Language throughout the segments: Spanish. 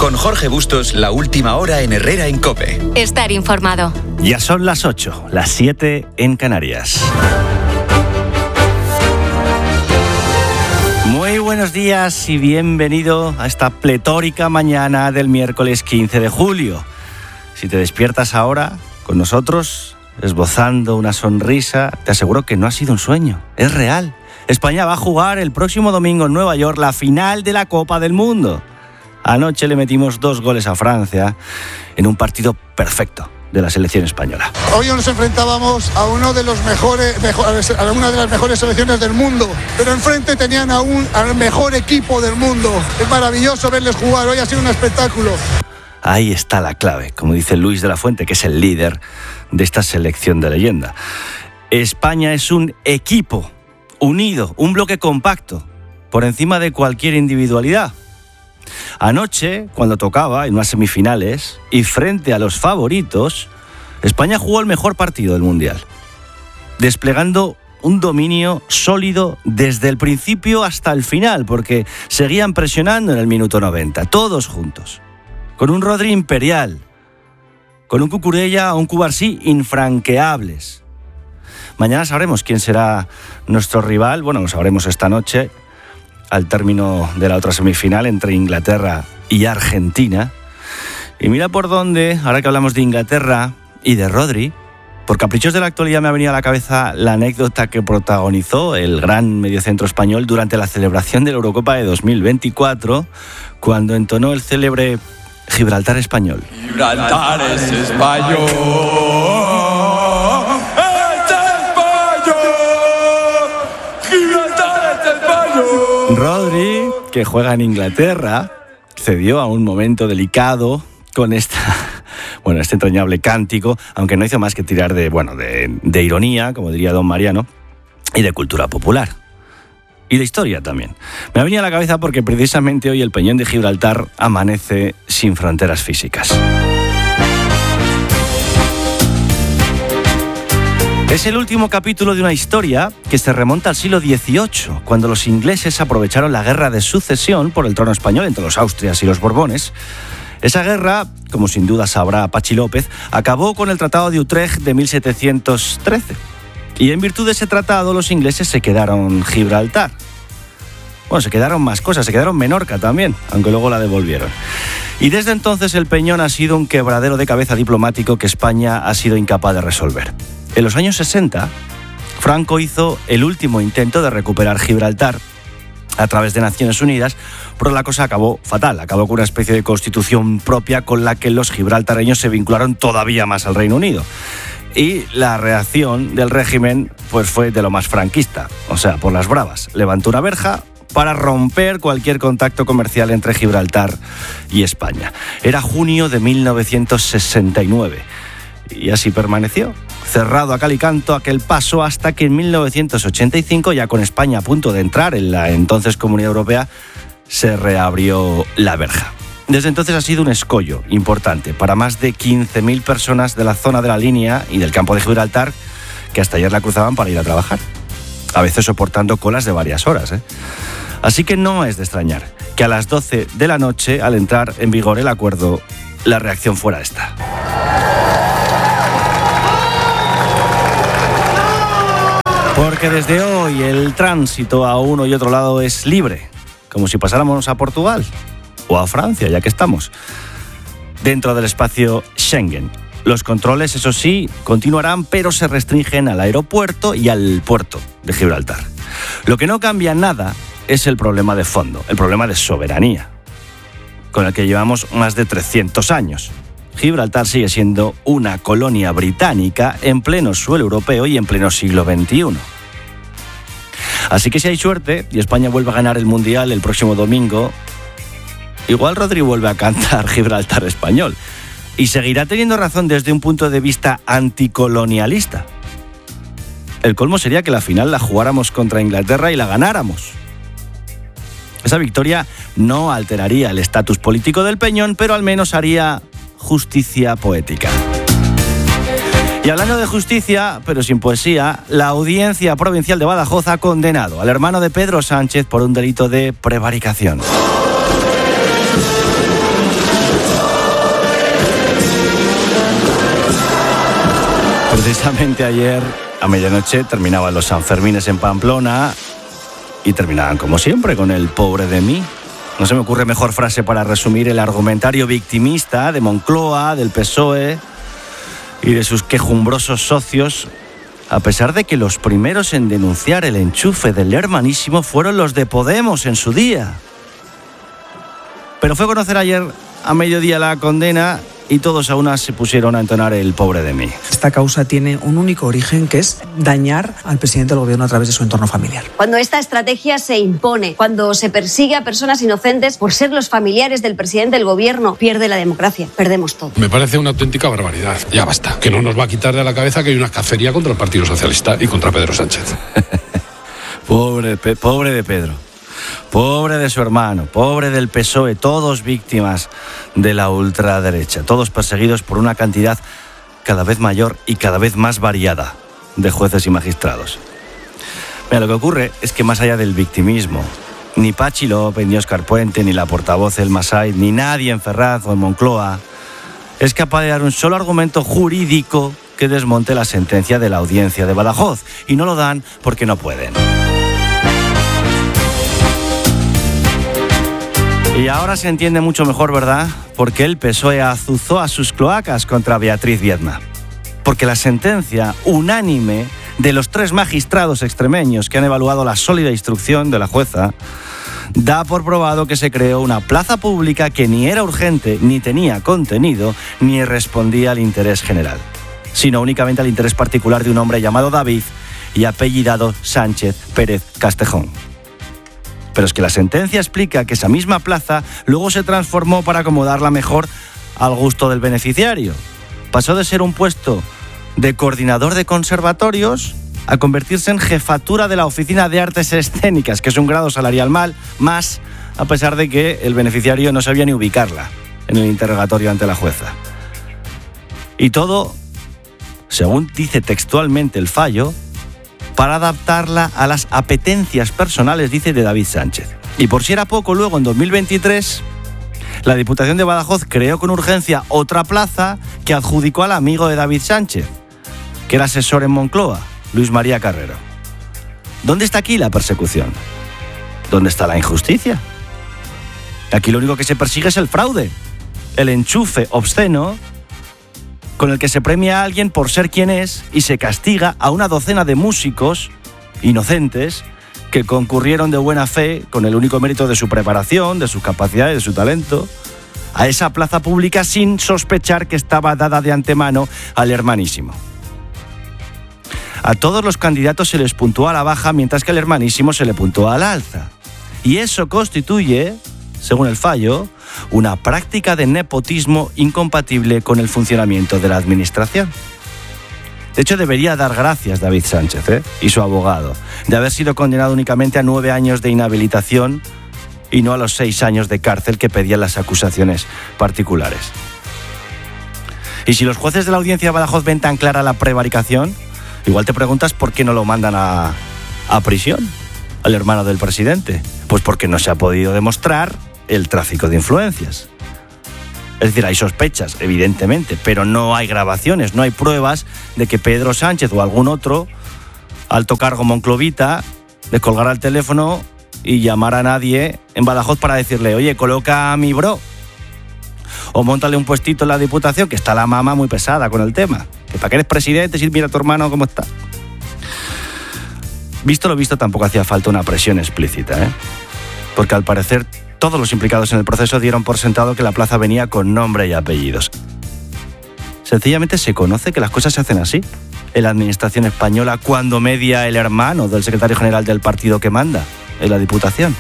Con Jorge Bustos, la última hora en Herrera en COPE. Estar informado. Ya son las 8, las 7 en Canarias. Muy buenos días y bienvenido a esta pletórica mañana del miércoles 15 de julio. Si te despiertas ahora con nosotros, esbozando una sonrisa, te aseguro que no ha sido un sueño, es real. España va a jugar el próximo domingo en Nueva York la final de la Copa del Mundo. Anoche le metimos 2 goles a Francia en un partido perfecto de la selección española. Hoy nos enfrentábamos a una de las mejores selecciones del mundo, pero enfrente tenían al mejor equipo del mundo. Es maravilloso verles jugar, hoy ha sido un espectáculo. Ahí está la clave, como dice Luis de la Fuente, que es el líder de esta selección de leyenda. España es un equipo unido, un bloque compacto, por encima de cualquier individualidad. Anoche, cuando tocaba en unas semifinales y frente a los favoritos, España jugó el mejor partido del Mundial, desplegando un dominio sólido desde el principio hasta el final, porque seguían presionando en el minuto 90, todos juntos, con un Rodri imperial, con un Cucurella o un Cubarsí infranqueables. Mañana sabremos quién será nuestro rival, bueno, lo sabremos esta noche, al término de la otra semifinal entre Inglaterra y Argentina. Y mira por dónde, ahora que hablamos de Inglaterra y de Rodri, por caprichos de la actualidad me ha venido a la cabeza la anécdota que protagonizó el gran mediocentro español durante la celebración de la Eurocopa de 2024, cuando entonó el célebre Gibraltar español. Gibraltar es español. Rodri, que juega en Inglaterra, cedió a un momento delicado con este entrañable cántico, aunque no hizo más que tirar de ironía, como diría don Mariano, y de cultura popular. Y de historia también. Me ha venido a la cabeza porque precisamente hoy el Peñón de Gibraltar amanece sin fronteras físicas. Es el último capítulo de una historia que se remonta al siglo XVIII, cuando los ingleses aprovecharon la guerra de sucesión por el trono español entre los Austrias y los Borbones. Esa guerra, como sin duda sabrá Pachi López, acabó con el Tratado de Utrecht de 1713. Y en virtud de ese tratado, los ingleses se quedaron Gibraltar. Bueno, se quedaron más cosas, se quedaron Menorca también, aunque luego la devolvieron. Y desde entonces el Peñón ha sido un quebradero de cabeza diplomático que España ha sido incapaz de resolver. En los años 60, Franco hizo el último intento de recuperar Gibraltar a través de Naciones Unidas, pero la cosa acabó fatal, acabó con una especie de constitución propia con la que los gibraltareños se vincularon todavía más al Reino Unido. Y la reacción del régimen pues fue de lo más franquista, o sea, por las bravas. Levantó una verja para romper cualquier contacto comercial entre Gibraltar y España. Era junio de 1969 y así permaneció, cerrado a cal y canto aquel paso, hasta que en 1985, ya con España a punto de entrar en la entonces Comunidad Europea, se reabrió la verja. Desde entonces ha sido un escollo importante para más de 15.000 personas de la zona de la línea y del campo de Gibraltar que hasta ayer la cruzaban para ir a trabajar, a veces soportando colas de varias horas, Así que no es de extrañar que a las 12 de la noche, al entrar en vigor el acuerdo, la reacción fuera esta. Porque desde hoy el tránsito a uno y otro lado es libre, como si pasáramos a Portugal o a Francia, ya que estamos dentro del espacio Schengen. Los controles, eso sí, continuarán, pero se restringen al aeropuerto y al puerto de Gibraltar. Lo que no cambia nada es el problema de fondo, el problema de soberanía, con el que llevamos más de 300 años. Gibraltar sigue siendo una colonia británica en pleno suelo europeo y en pleno siglo XXI. Así que si hay suerte y España vuelve a ganar el Mundial el próximo domingo, igual Rodri vuelve a cantar Gibraltar español y seguirá teniendo razón desde un punto de vista anticolonialista. El colmo sería que la final la jugáramos contra Inglaterra y la ganáramos. Esa victoria no alteraría el estatus político del Peñón, pero al menos haría justicia poética. Y hablando de justicia, pero sin poesía, la Audiencia Provincial de Badajoz ha condenado al hermano de Pedro Sánchez por un delito de prevaricación. Precisamente ayer, a medianoche, terminaban los Sanfermines en Pamplona y terminaban, como siempre, con el pobre de mí. No se me ocurre mejor frase para resumir el argumentario victimista de Moncloa, del PSOE y de sus quejumbrosos socios, a pesar de que los primeros en denunciar el enchufe del Hermanísimo fueron los de Podemos en su día. Pero fue conocer ayer a mediodía la condena y todos a una se pusieron a entonar el pobre de mí. Esta causa tiene un único origen, que es dañar al presidente del gobierno a través de su entorno familiar. Cuando esta estrategia se impone, cuando se persigue a personas inocentes por ser los familiares del presidente del gobierno, pierde la democracia, perdemos todo. Me parece una auténtica barbaridad. Ya basta. Que no nos va a quitar de la cabeza que hay una cacería contra el Partido Socialista y contra Pedro Sánchez. Pobre de Pedro. Pobre de su hermano, pobre del PSOE, todos víctimas de la ultraderecha, todos perseguidos por una cantidad cada vez mayor y cada vez más variada de jueces y magistrados. Mira, lo que ocurre es que más allá del victimismo, ni Pachi López, ni Óscar Puente, ni la portavoz El Masai, ni nadie en Ferraz o en Moncloa es capaz de dar un solo argumento jurídico que desmonte la sentencia de la audiencia de Badajoz, y no lo dan porque no pueden. Y ahora se entiende mucho mejor, ¿verdad?, por qué el PSOE azuzó a sus cloacas contra Beatriz Viedma. Porque la sentencia unánime de los 3 magistrados extremeños que han evaluado la sólida instrucción de la jueza da por probado que se creó una plaza pública que ni era urgente, ni tenía contenido, ni respondía al interés general, sino únicamente al interés particular de un hombre llamado David y apellidado Sánchez Pérez Castejón. Pero es que la sentencia explica que esa misma plaza luego se transformó para acomodarla mejor al gusto del beneficiario. Pasó de ser un puesto de coordinador de conservatorios a convertirse en jefatura de la Oficina de Artes Escénicas, que es un grado salarial más, a pesar de que el beneficiario no sabía ni ubicarla en el interrogatorio ante la jueza. Y todo, según dice textualmente el fallo, para adaptarla a las apetencias personales, dice, de David Sánchez. Y por si era poco, luego en 2023, la Diputación de Badajoz creó con urgencia otra plaza que adjudicó al amigo de David Sánchez, que era asesor en Moncloa, Luis María Carrero. ¿Dónde está aquí la persecución? ¿Dónde está la injusticia? Aquí lo único que se persigue es el fraude, el enchufe obsceno con el que se premia a alguien por ser quien es y se castiga a una docena de músicos inocentes que concurrieron de buena fe, con el único mérito de su preparación, de sus capacidades, de su talento, a esa plaza pública sin sospechar que estaba dada de antemano al Hermanísimo. A todos los candidatos se les puntúa a la baja, mientras que al Hermanísimo se le puntúa al alza. Y eso constituye, según el fallo, una práctica de nepotismo incompatible con el funcionamiento de la administración. De hecho, debería dar gracias David Sánchez y su abogado de haber sido condenado únicamente a 9 años de inhabilitación y no a los 6 años de cárcel que pedían las acusaciones particulares. Y si los jueces de la audiencia de Badajoz ven tan clara la prevaricación, igual te preguntas por qué no lo mandan a prisión al hermano del presidente. Pues porque no se ha podido demostrar el tráfico de influencias. Es decir, hay sospechas, evidentemente, pero no hay grabaciones, no hay pruebas de que Pedro Sánchez o algún otro alto cargo monclovita le colgara el teléfono y llamara a nadie en Badajoz para decirle: oye, coloca a mi bro, o móntale un puestito en la Diputación, que está la mamá muy pesada con el tema, que para que eres presidente, si mira a tu hermano cómo está. Visto lo visto, tampoco hacía falta una presión explícita, porque al parecer todos los implicados en el proceso dieron por sentado que la plaza venía con nombre y apellidos. Sencillamente se conoce que las cosas se hacen así en la administración española, cuando media el hermano del secretario general del partido que manda en la Diputación.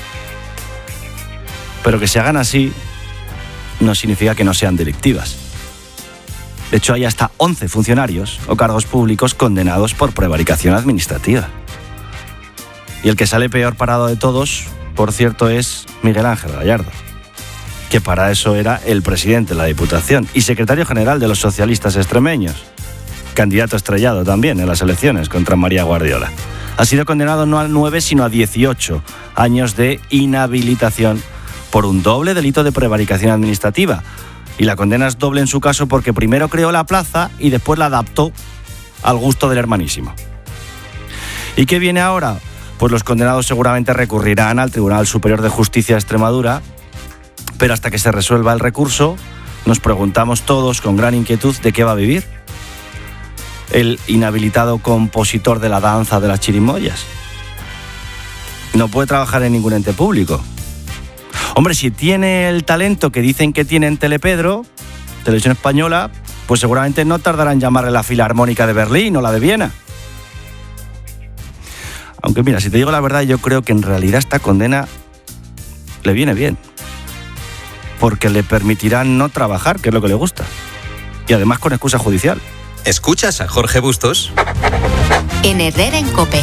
Pero que se hagan así no significa que no sean delictivas. De hecho, hay hasta 11 funcionarios o cargos públicos condenados por prevaricación administrativa. Y el que sale peor parado de todos, por cierto, es Miguel Ángel Gallardo, que para eso era el presidente de la Diputación y secretario general de los socialistas extremeños, candidato estrellado también en las elecciones contra María Guardiola. Ha sido condenado no a 9, sino a 18 años de inhabilitación por un doble delito de prevaricación administrativa. Y la condena es doble en su caso porque primero creó la plaza y después la adaptó al gusto del hermanísimo. ¿Y qué viene ahora? Pues los condenados seguramente recurrirán al Tribunal Superior de Justicia de Extremadura, pero hasta que se resuelva el recurso, nos preguntamos todos con gran inquietud de qué va a vivir el inhabilitado compositor de la danza de las chirimoyas. No puede trabajar en ningún ente público. Hombre, si tiene el talento que dicen que tiene en Telepedro, Televisión Española, pues seguramente no tardará en llamarle la Filarmónica de Berlín o la de Viena. Aunque mira, si te digo la verdad, yo creo que en realidad esta condena le viene bien. Porque le permitirán no trabajar, que es lo que le gusta. Y además con excusa judicial. ¿Escuchas a Jorge Bustos? En Herrera en COPE.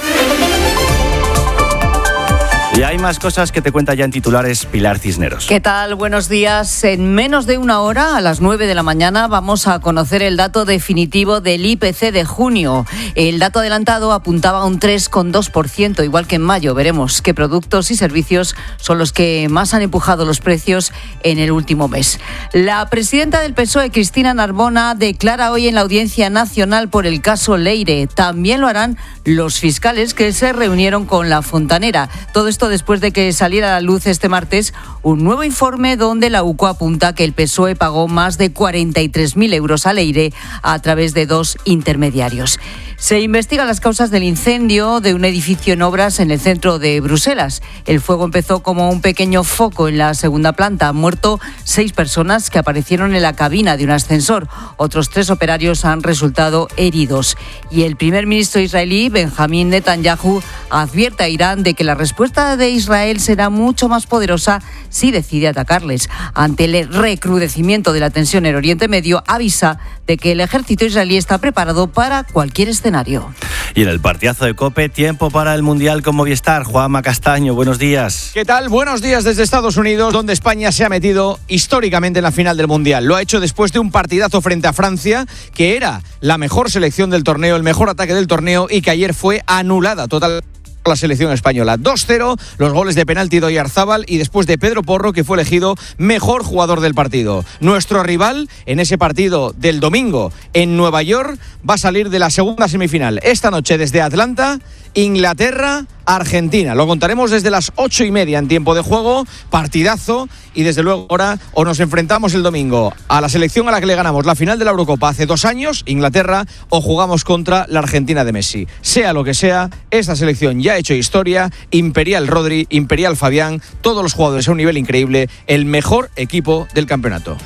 Y hay más cosas que te cuenta ya en titulares Pilar Cisneros. ¿Qué tal? Buenos días. En menos de una hora, a las 9 de la mañana, vamos a conocer el dato definitivo del IPC de junio. El dato adelantado apuntaba a un 3,2%, igual que en mayo. Veremos qué productos y servicios son los que más han empujado los precios en el último mes. La presidenta del PSOE, Cristina Narbona, declara hoy en la Audiencia Nacional por el caso Leire. También lo harán los fiscales que se reunieron con la Fontanera. Todo esto después de que saliera a la luz este martes un nuevo informe donde la UCO apunta que el PSOE pagó más de 43.000 euros a Leire a través de 2 intermediarios. Se investigan las causas del incendio de un edificio en obras en el centro de Bruselas. El fuego empezó como un pequeño foco en la segunda planta. Han muerto 6 personas que aparecieron en la cabina de un ascensor. Otros 3 operarios han resultado heridos. Y el primer ministro israelí, Benjamín Netanyahu, advierte a Irán de que la respuesta de Israel será mucho más poderosa si decide atacarles. Ante el recrudecimiento de la tensión en Oriente Medio, avisa de que el ejército israelí está preparado para cualquier escenario. Y en el partidazo de COPE, tiempo para el Mundial con Movistar. Juanma Castaño, buenos días. ¿Qué tal? Buenos días desde Estados Unidos, donde España se ha metido históricamente en la final del Mundial. Lo ha hecho después de un partidazo frente a Francia, que era la mejor selección del torneo, el mejor ataque del torneo, y que ayer fue anulada total la selección española. 2-0, los goles de penalti de Oyarzábal y después de Pedro Porro, que fue elegido mejor jugador del partido. Nuestro rival en ese partido del domingo en Nueva York va a salir de la segunda semifinal esta noche desde Atlanta. Inglaterra, Argentina. Lo contaremos desde las 8:30 en tiempo de juego, partidazo, y desde luego ahora o nos enfrentamos el domingo a la selección a la que le ganamos la final de la Eurocopa hace 2 años, Inglaterra, o jugamos contra la Argentina de Messi. Sea lo que sea, esta selección ya ha hecho historia, Imperial Rodri, Imperial Fabián, todos los jugadores a un nivel increíble, el mejor equipo del campeonato.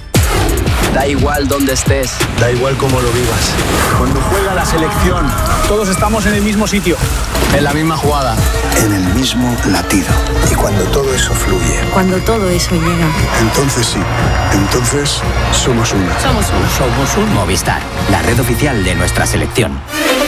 Da igual dónde estés, da igual cómo lo vivas. Cuando juega la selección, todos estamos en el mismo sitio, en la misma jugada, en el mismo latido. Y cuando todo eso fluye, cuando todo eso llega, entonces sí, entonces somos uno. Somos un Movistar, la red oficial de nuestra selección.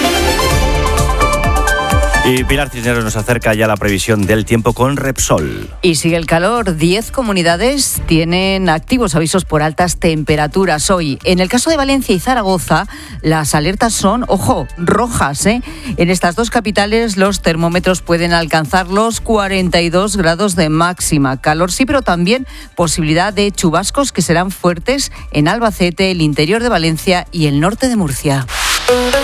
Y Pilar Cisneros nos acerca ya la previsión del tiempo con Repsol. Y sigue el calor. 10 comunidades tienen activos avisos por altas temperaturas hoy. En el caso de Valencia y Zaragoza, las alertas son, ojo, rojas, ¿eh? En estas 2 capitales los termómetros pueden alcanzar los 42 grados de máxima. Calor sí, pero también posibilidad de chubascos que serán fuertes en Albacete, el interior de Valencia y el norte de Murcia.